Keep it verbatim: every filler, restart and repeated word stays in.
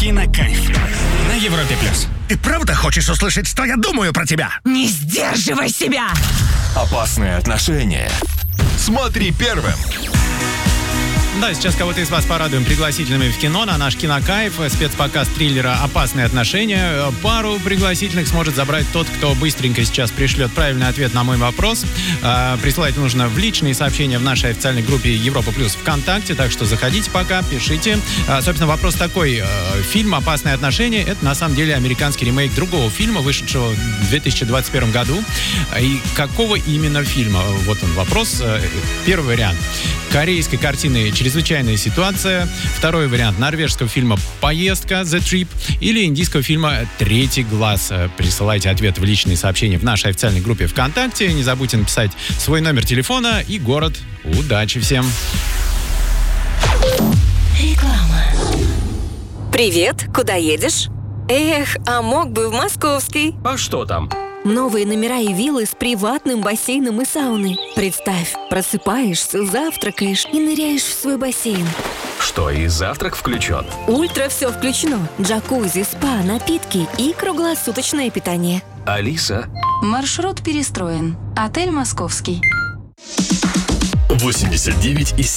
Кинокайф на Европе плюс. Ты правда хочешь услышать, что я думаю про тебя? Не сдерживай себя! Опасные отношения. Смотри первым. Да, сейчас кого-то из вас порадуем пригласительными в кино на наш Кинокайф. Спецпоказ триллера «Опасные отношения». Пару пригласительных сможет забрать тот, кто быстренько сейчас пришлет правильный ответ на мой вопрос. А, присылать нужно в личные сообщения в нашей официальной группе Европа Плюс ВКонтакте. Так что заходите пока, пишите. А, собственно, вопрос такой. Фильм «Опасные отношения» — это на самом деле американский ремейк другого фильма, вышедшего в две тысячи двадцать первом году. И какого именно фильма? Вот он вопрос. Первый вариант. Корейской картины «Чрезвычайная ситуация». Второй вариант норвежского фильма «Поездка» The Trip или индийского фильма «Третий глаз». Присылайте ответ в личные сообщения в нашей официальной группе ВКонтакте. Не забудьте написать свой номер телефона и город. Удачи всем! Реклама. Привет, куда едешь? Эх, а мог бы в Московский. А что там? Новые номера и виллы с приватным бассейном и сауной. Представь, просыпаешься, завтракаешь и ныряешь в свой бассейн. Что, и завтрак включен? Ультра все включено. Джакузи, спа, напитки и круглосуточное питание. Алиса? Маршрут перестроен. Отель «Московский». восемьдесят девять и